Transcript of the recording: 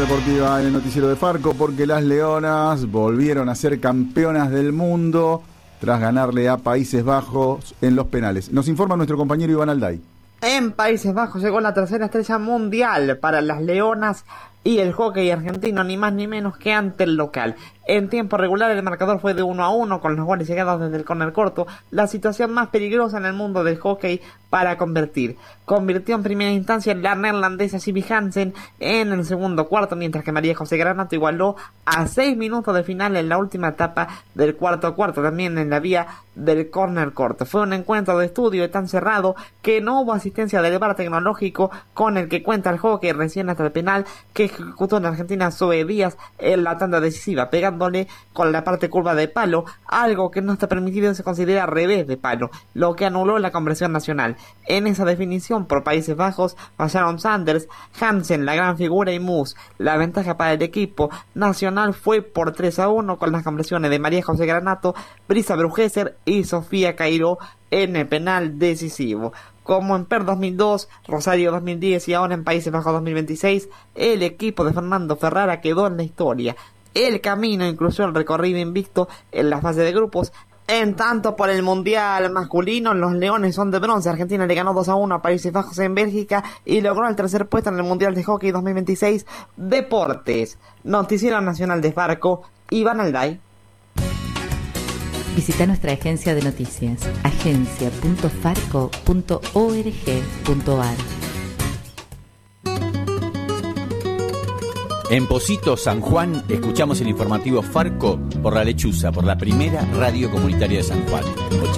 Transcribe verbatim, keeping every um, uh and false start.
deportiva en el noticiero de Farco, porque las Leonas volvieron a ser campeonas del mundo tras ganarle a Países Bajos en los penales. Nos informa nuestro compañero Iván Alday. En Países Bajos llegó la tercera estrella mundial para las Leonas y el hockey argentino, ni más ni menos que ante el local. En tiempo regular el marcador fue de uno a uno con los goles llegados desde el córner corto, la situación más peligrosa en el mundo del hockey para convertir. Convirtió en primera instancia la neerlandesa Sibi Hansen en el segundo cuarto, mientras que María José Granato igualó a seis minutos de final en la última etapa del cuarto cuarto, también en la vía del córner corto. Fue un encuentro de estudio tan cerrado que no hubo asistencia del bar tecnológico con el que cuenta el hockey recién hasta el penal que ejecutó en Argentina Zoe Díaz en la tanda decisiva, pegándole con la parte curva de palo, algo que no está permitido y se considera revés de palo, lo que anuló la conversión nacional. En esa definición por Países Bajos fallaron Sanders, Hansen, la gran figura, y Mus. La ventaja para el equipo nacional fue por tres a uno con las conversiones de María José Granato, Brisa Brugesser y Sofía Cairó en el penal decisivo. Como en PER dos mil dos, Rosario dos mil diez y ahora en Países Bajos dos mil veintiséis, el equipo de Fernando Ferrara quedó en la historia. El camino incluyó el recorrido invicto en la fase de grupos. En tanto, por el Mundial masculino, los Leones son de bronce. Argentina le ganó dos a uno a Países Bajos en Bélgica y logró el tercer puesto en el Mundial de Hockey dos mil veintiséis. Deportes. Noticiero Nacional de Farco, Iván Alday. Visita nuestra agencia de noticias, agencia punto farco punto org punto ar. En Pocito, San Juan, escuchamos el informativo Farco por La Lechuza, por la primera radio comunitaria de San Juan.